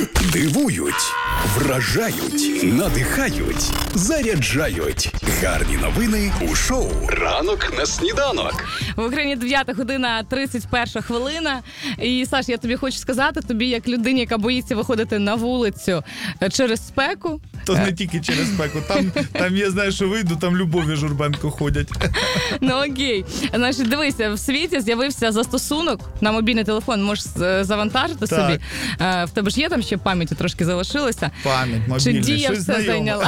Дивують, вражають, надихають, заряджають. Гарні новини у шоу «Ранок на сніданок». В Україні 9 година 31 хвилина. І, Саш, я тобі хочу сказати, тобі як людині, яка боїться виходити на вулицю через спеку. То не тільки через спеку. Там я знаю, що вийду, там Любові Журбенко ходять. Ну окей. Значить, дивися, в світі з'явився застосунок на мобільний телефон, можеш завантажити собі. В тебе ж є там ще пам'яті трошки залишилося. Пам'ять мобільна. Чи Дія все зайняла?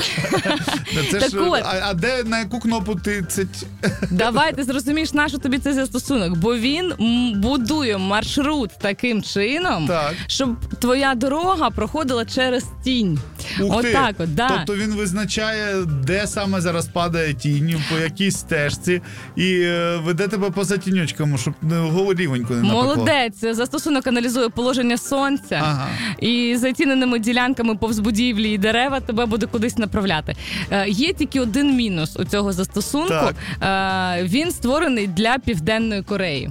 А де, на яку кнопку ти це... Давай, ти зрозумієш, на що тобі цей застосунок. Бо він будує маршрут таким чином, щоб твоя дорога проходила через тінь. Отак от, да. Тобто він визначає, де саме зараз падає тінь, по якій стежці, і веде тебе поза тіньочками, щоб голорівенько не напекло. Молодець. Застосунок аналізує положення сонця, і затіненими ділянками повз будівлі і дерева тебе буде кудись направляти. Є тільки один мінус у цього застосунку. Він створений для Південної Кореї.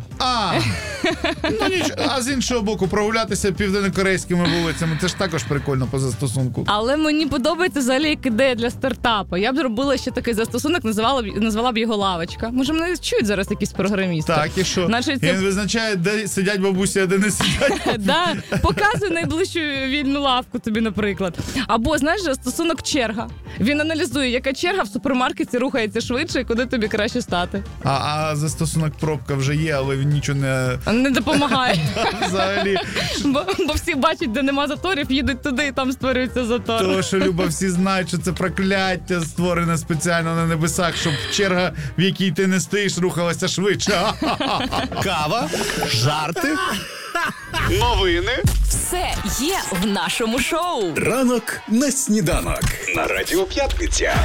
А з іншого боку, прогулятися південнокорейськими вулицями, це ж також прикольно по застосунку. Але мені подобається взагалі як ідея для стартапу. Я б зробила ще такий застосунок, назвала б його лавочка. Може, мене чують зараз якісь програмісти? Так, і що? Він визначає, де сидять бабусі, а де не сидять. Да, показує найближчу вільну лавку тобі, наприклад. Або, знаєш, застосунок черга. Він аналізує, яка черга в супермаркеті рухається швидше і куди тобі краще стати. А застосунок пробка вже є, але він нічого не допомагає. Взагалі. Бо всі бачать, де нема заторів, їдуть туди і там створюються затори. Тому що, Люба, всі знають, що це прокляття створене спеціально на небесах, щоб черга, в якій ти не стоїш, рухалася швидше. Кава, жарти, новини. Все є в нашому шоу. «Ранок на сніданок» на Радіо П'ятниця.